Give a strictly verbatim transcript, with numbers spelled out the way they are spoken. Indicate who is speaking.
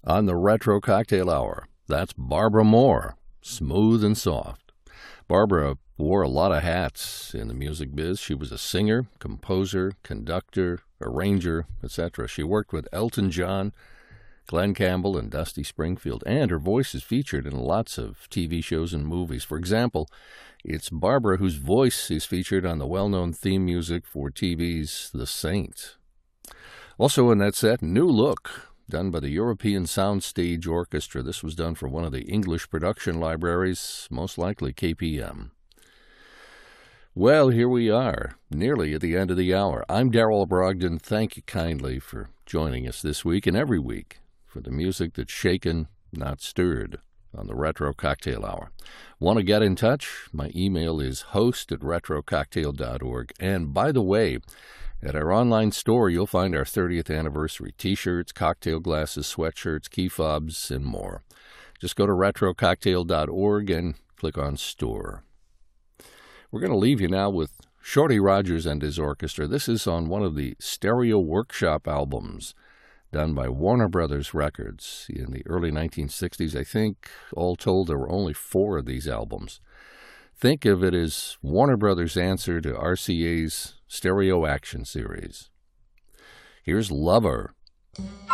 Speaker 1: On the Retro Cocktail Hour, that's Barbara Moore, smooth and soft. Barbara wore a lot of hats in the music biz. She was a singer, composer, conductor, arranger, et cetera. She worked with Elton John, Glenn Campbell, and Dusty Springfield, and her voice is featured in lots of T V shows and movies. For example, it's Barbara whose voice is featured on the well-known theme music for T V's The Saint. Also in that set, New Look, done by the European Soundstage Orchestra. This was done for one of the English production libraries, most likely K P M. Well, here we are, nearly at the end of the hour. I'm Darrell Brogdon. Thank you kindly for joining us this week and every week for the music that's shaken, not stirred, on the Retro Cocktail Hour. Want to get in touch? My email is host at retro cocktail dot org. And by the way, at our online store, you'll find our thirtieth anniversary T-shirts, cocktail glasses, sweatshirts, key fobs, and more. Just go to retro cocktail dot org and click on Store. We're going to leave you now with Shorty Rogers and his orchestra. This is on one of the Stereo Workshop albums done by Warner Brothers Records in the early nineteen sixties. I think, all told, there were only four of these albums. Think of it as Warner Brothers' answer to R C A's Stereo Action series. Here's Lover.